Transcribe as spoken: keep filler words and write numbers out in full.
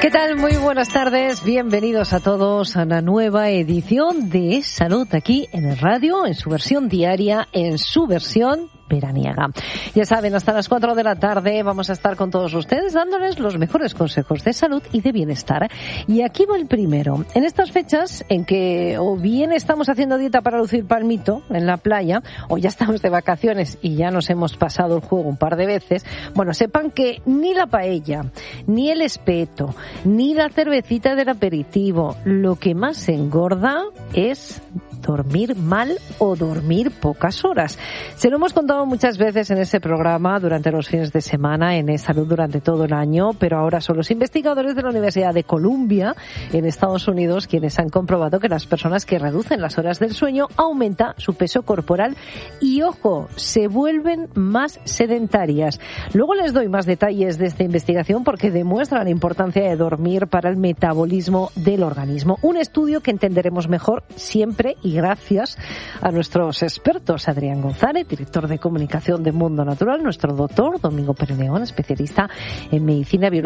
¿Qué tal? Muy buenas tardes. Bienvenidos a todos a una nueva edición de Salud aquí en el radio, en su versión diaria, en su versión veraniega. Ya saben, hasta las cuatro de la tarde vamos a estar con todos ustedes dándoles los mejores consejos de salud y de bienestar. Y aquí va el primero. En estas fechas en que o bien estamos haciendo dieta para lucir palmito en la playa, o ya estamos de vacaciones y ya nos hemos pasado el juego un par de veces, bueno, sepan que ni la paella, ni el espeto, ni la cervecita del aperitivo, lo que más engorda es dormir mal o dormir pocas horas. Se lo hemos contado muchas veces en ese programa durante los fines de semana, en Salud durante todo el año, pero ahora son los investigadores de la Universidad de Columbia en Estados Unidos quienes han comprobado que las personas que reducen las horas del sueño aumenta su peso corporal y, ojo, se vuelven más sedentarias. Luego les doy más detalles de esta investigación porque demuestra la importancia de dormir para el metabolismo del organismo. Un estudio que entenderemos mejor siempre y gracias a nuestros expertos, Adrián González, director de comunicación de Mundo Natural, nuestro doctor Domingo Pérez León, especialista en medicina biológica